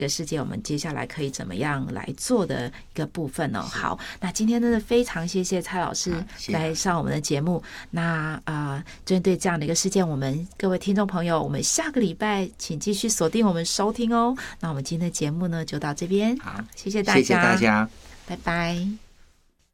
个世界我们接下来可以怎么样来做的一个部分哦。好，那今天真的非常谢谢蔡老师来上我们的节目。那针对这样的一个事件，我们各位听众朋友，我们下个礼拜请继续锁定我们收听哦。那我们今天的节目呢就到这边，好，谢谢大家， 谢谢大家， 拜拜。